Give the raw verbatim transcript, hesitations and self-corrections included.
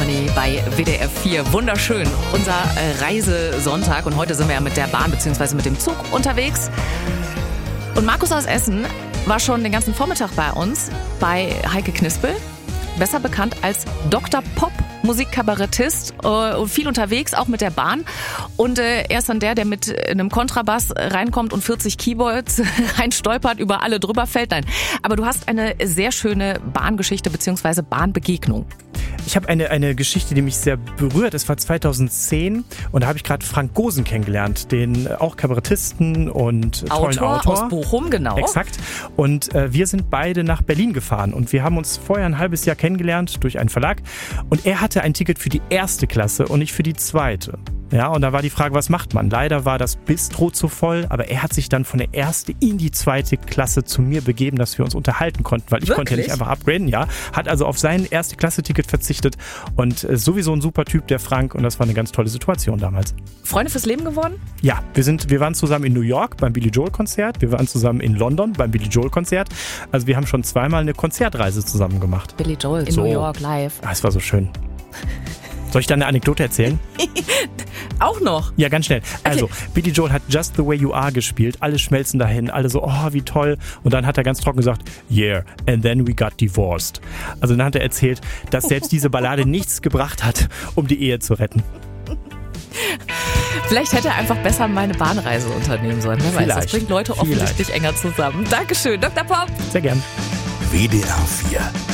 Germany bei W D F vier. Wunderschön, unser äh, Reisesonntag. Und heute sind wir ja mit der Bahn bzw. mit dem Zug unterwegs. Und Markus aus Essen war schon den ganzen Vormittag bei uns, bei Heike Knispel. Besser bekannt als Doktor Pop, Musikkabarettist äh, und viel unterwegs, auch mit der Bahn. Und äh, er ist dann der, der mit einem Kontrabass reinkommt und vierzig Keyboards reinstolpert, über alle drüber fällt. Nein, aber du hast eine sehr schöne Bahngeschichte bzw. Bahnbegegnung. Ich habe eine, eine Geschichte, die mich sehr berührt. Es war zweitausendzehn und da habe ich gerade Frank Gosen kennengelernt, den auch Kabarettisten und tollen Autor, Autor. aus Bochum, genau. Exakt. Und äh, wir sind beide nach Berlin gefahren und wir haben uns vorher ein halbes Jahr kennengelernt durch einen Verlag und er hatte ein Ticket für die erste Klasse und nicht für die zweite. Ja, und da war die Frage, was macht man? Leider war das Bistro zu voll, aber er hat sich dann von der ersten in die zweite Klasse zu mir begeben, dass wir uns unterhalten konnten, weil ich Wirklich? konnte ja nicht einfach upgraden, ja. Hat also auf sein erste Klasse-Ticket verzichtet und äh, sowieso ein super Typ, der Frank, und das war eine ganz tolle Situation damals. Freunde fürs Leben geworden? Ja, wir sind, wir waren zusammen in New York beim Billy Joel-Konzert, wir waren zusammen in London beim Billy Joel-Konzert, also wir haben schon zweimal eine Konzertreise zusammen gemacht. Billy Joel in So. New York live. Ah, es war so schön. Soll ich da eine Anekdote erzählen? Auch noch? Ja, ganz schnell. Also, okay. Billy Joel hat Just the Way You Are gespielt. Alle schmelzen dahin, alle so, oh, wie toll. Und dann hat er ganz trocken gesagt, yeah, and then we got divorced. Also dann hat er erzählt, dass selbst diese Ballade nichts gebracht hat, um die Ehe zu retten. Vielleicht hätte er einfach besser meine Bahnreise unternehmen sollen. Wer weiß, das bringt Leute offensichtlich enger zusammen. Dankeschön, Doktor Pop. Sehr gern. W D R vier